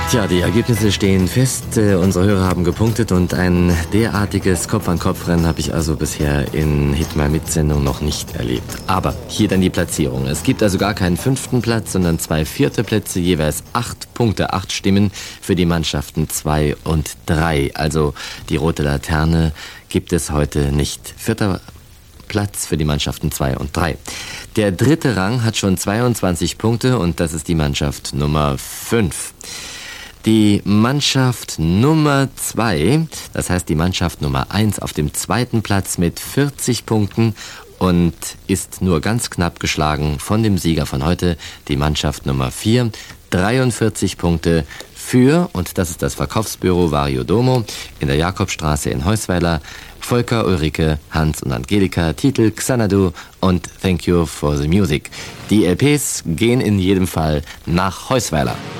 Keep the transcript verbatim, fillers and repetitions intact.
Tja, die Ergebnisse stehen fest. Äh, unsere Hörer haben gepunktet und ein derartiges Kopf-an-Kopf-Rennen habe ich also bisher in Hit My Mitsendung noch nicht erlebt. Aber hier dann die Platzierung. Es gibt also gar keinen fünften Platz, sondern zwei vierte Plätze, jeweils acht Punkte, acht Stimmen für die Mannschaften zwei und drei. Also die rote Laterne gibt es heute nicht. Vierter Platz für die Mannschaften zwei und drei. Der dritte Rang hat schon zweiundzwanzig Punkte und das ist die Mannschaft Nummer fünf. Die Mannschaft Nummer zwei, das heißt die Mannschaft Nummer eins auf dem zweiten Platz mit vierzig Punkten und ist nur ganz knapp geschlagen von dem Sieger von heute, die Mannschaft Nummer vier, dreiundvierzig Punkte für, und das ist das Verkaufsbüro Vario Domo in der Jakobstraße in Heusweiler, Volker, Ulrike, Hans und Angelika, Titel Xanadu und Thank You for the Music. Die L Ps gehen in jedem Fall nach Heusweiler.